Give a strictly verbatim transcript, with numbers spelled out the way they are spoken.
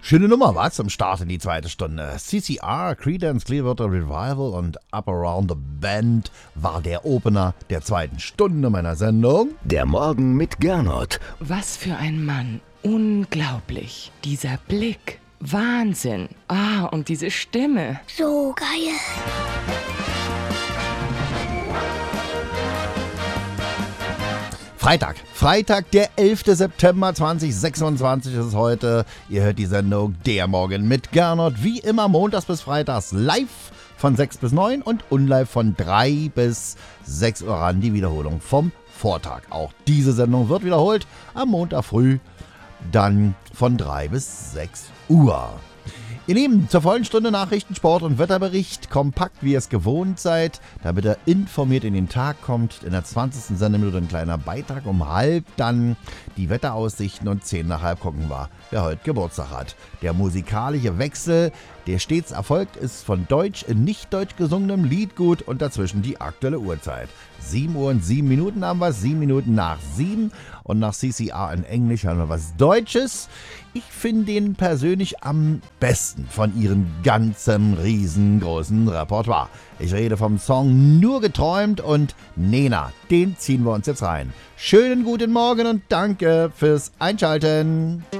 Schöne Nummer, was? Zum Start in die zweite Stunde. C C R, Creedence Clearwater Revival und Up Around the Bend war der Opener der zweiten Stunde meiner Sendung. Der Morgen mit Gernot. Was für ein Mann. Unglaublich. Dieser Blick. Wahnsinn. Ah, und diese Stimme. So geil. Freitag, Freitag, der elfter September zweitausendsechsundzwanzig ist es heute. Ihr hört die Sendung Der Morgen mit Gernot, wie immer montags bis freitags live von sechs bis neun und unlive von drei bis sechs Uhr ran. Die Wiederholung vom Vortag. Auch diese Sendung wird wiederholt am Montag früh, dann von drei bis sechs Uhr. Ihr Lieben, zur vollen Stunde Nachrichten, Sport und Wetterbericht, kompakt wie ihr es gewohnt seid, damit ihr informiert in den Tag kommt. In der zwanzigsten Sendeminute ein kleiner Beitrag, um halb dann die Wetteraussichten und zehn nach halb gucken wir, wer heute Geburtstag hat. Der musikalische Wechsel, der stets erfolgt, ist von deutsch in nicht deutsch gesungenem Liedgut und dazwischen die aktuelle Uhrzeit. sieben Uhr und sieben Minuten haben wir, sieben Minuten nach sieben und nach C C R in Englisch haben wir was Deutsches. Ich finde den persönlich am besten von ihrem ganzen riesengroßen Repertoire. Ich rede vom Song Nur geträumt und Nena, den ziehen wir uns jetzt rein. Schönen guten Morgen und danke fürs Einschalten.